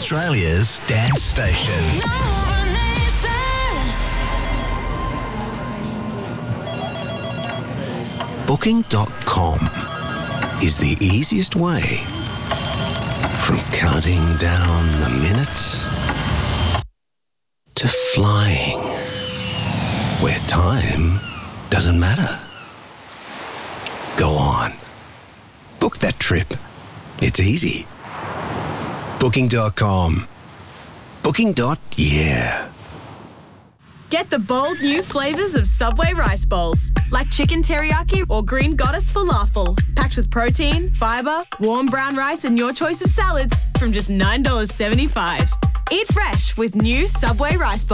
Australia's dance station. Booking.com is the easiest way from counting down the minutes to flying where time doesn't matter. Go on. Book that trip. It's easy. Booking.com. Booking.yeah. Get the bold new flavours of Subway rice bowls, like chicken teriyaki or green goddess falafel, packed with protein, fibre, warm brown rice and your choice of salads from just $9.75. Eat fresh with new Subway rice bowls.